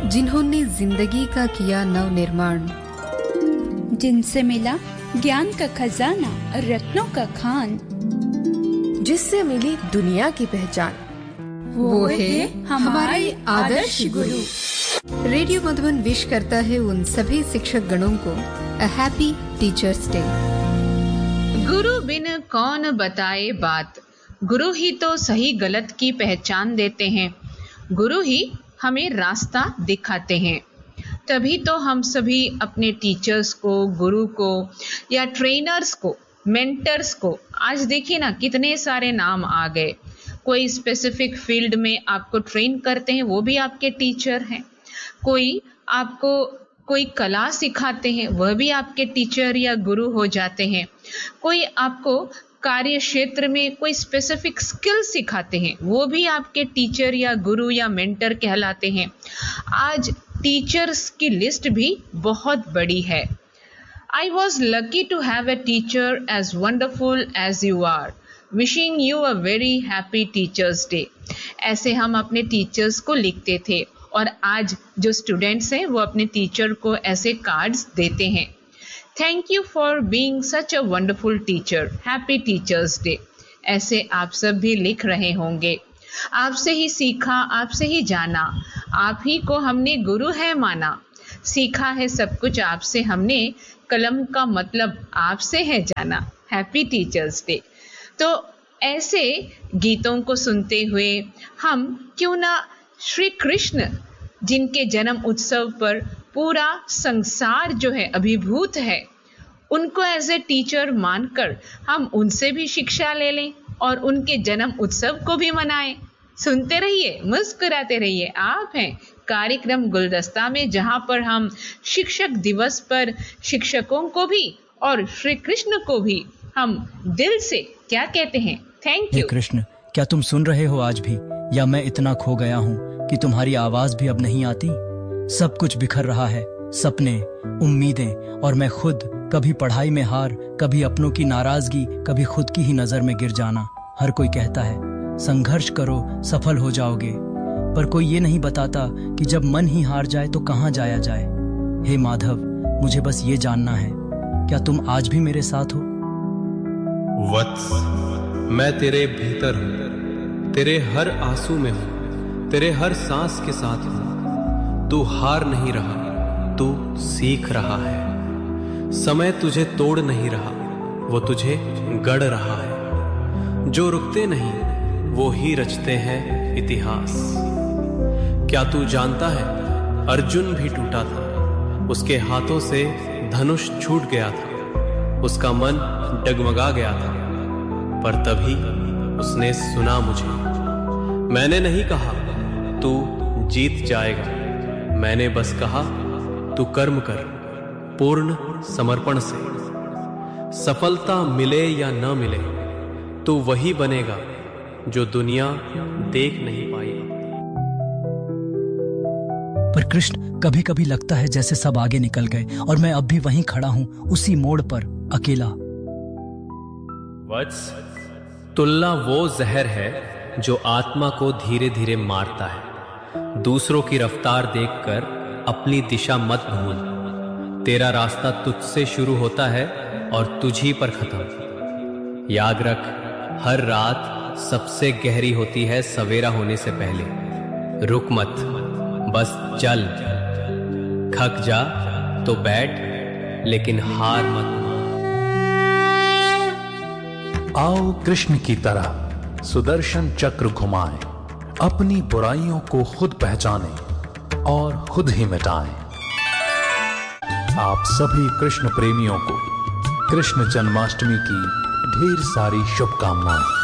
जिन्होंने जिंदगी का किया नव निर्माण, जिनसे मिला ज्ञान का खजाना, रत्नों का खान, जिससे मिली दुनिया की पहचान, वो है हमारे आदर्श गुरु। रेडियो मधुबन विश करता है उन सभी शिक्षक गणों को अ हैप्पी टीचर्स डे। गुरु बिन कौन बताए बात, गुरु ही तो सही गलत की पहचान देते हैं, गुरु ही हमें रास्ता दिखाते हैं। तभी तो हम सभी अपने टीचर्स को, गुरु को या ट्रेनर्स को, मेंटर्स को, आज देखिए ना कितने सारे नाम आ गए। कोई स्पेसिफिक फील्ड में आपको ट्रेन करते हैं, वो भी आपके टीचर हैं। कोई आपको कोई कला सिखाते हैं, वह भी आपके टीचर या गुरु हो जाते हैं। कोई आपको कार्य क्षेत्र में कोई स्पेसिफिक स्किल सिखाते हैं, वो भी आपके टीचर या गुरु या मेंटर कहलाते हैं। आज टीचर्स की लिस्ट भी बहुत बड़ी है। I was lucky to have a teacher as wonderful as you are. Wishing you a very happy Teachers Day. ऐसे हम अपने टीचर्स को लिखते थे और आज जो स्टूडेंट्स हैं वो अपने टीचर को ऐसे कार्ड्स देते हैं। Thank you for being such a wonderful teacher, happy teachers day. ऐसे आप सब भी लिख रहे होंगे। आपसे ही सीखा, आपसे ही जाना, आप ही को हमने गुरु है माना। सीखा है सब कुछ आपसे हमने, कलम का मतलब आपसे है जाना। Happy teachers day. तो ऐसे गीतों को सुनते हुए हम क्यों ना श्री कृष्ण, जिनके जन्म उत्सव पर पूरा संसार जो है अभिभूत है, उनको एज ए टीचर मानकर हम उनसे भी शिक्षा ले लें और उनके जन्म उत्सव को भी मनाएं। सुनते रहिए, मुस्कुराते रहिए। आप हैं कार्यक्रम गुलदस्ता में, जहां पर हम शिक्षक दिवस पर शिक्षकों को भी और श्री कृष्ण को भी हम दिल से क्या कहते हैं, थैंक यू। हे कृष्ण, क्या तुम सुन रहे हो आज भी, या मैं इतना खो गया हूँ कि तुम्हारी आवाज भी अब नहीं आती? सब कुछ बिखर रहा है, सपने, उम्मीदें, और मैं खुद, कभी पढ़ाई में हार, कभी अपनों की नाराजगी, कभी खुद की ही नजर में गिर जाना। हर कोई कहता है संघर्ष करो, सफल हो जाओगे, पर कोई ये नहीं बताता कि जब मन ही हार जाए तो कहाँ जाया जाए। हे माधव, मुझे बस ये जानना है, क्या तुम आज भी मेरे साथ हो? वत्स, मैं तेरे भीतर हूँ, तेरे हर आंसू में हूँ, तेरे हर सांस के साथ हूँ। तू हार नहीं रहा, तू सीख रहा है। समय तुझे तोड़ नहीं रहा, वो तुझे गढ़ रहा है। जो रुकते नहीं वो ही रचते हैं इतिहास। क्या तू जानता है, अर्जुन भी टूटा था, उसके हाथों से धनुष छूट गया था, उसका मन डगमगा गया था, पर तभी उसने सुना मुझे। मैंने नहीं कहा तू जीत जाएगा, मैंने बस कहा तू कर्म कर पूर्ण समर्पण से। सफलता मिले या न मिले, तू वही बनेगा जो दुनिया देख नहीं पाई। पर कृष्ण, कभी कभी लगता है जैसे सब आगे निकल गए और मैं अब भी वहीं खड़ा हूं, उसी मोड़ पर अकेला। वत्स, तुलना वो जहर है जो आत्मा को धीरे धीरे मारता है। दूसरों की रफ्तार देखकर अपनी दिशा मत भूल। तेरा रास्ता तुझसे शुरू होता है और तुझी पर खत्म। याद रख, हर रात सबसे गहरी होती है सवेरा होने से पहले। रुक मत, बस चल। थक जा तो बैठ, लेकिन हार मत। आओ कृष्ण की तरह सुदर्शन चक्र घुमाएं, अपनी बुराइयों को खुद पहचानें और खुद ही मिटाएं। आप सभी कृष्ण प्रेमियों को कृष्ण जन्माष्टमी की ढेर सारी शुभकामनाएं।